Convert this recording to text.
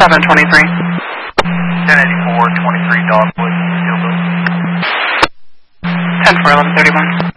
723. 1084, 23 Dogwood, Steelbook. 10 for 1131.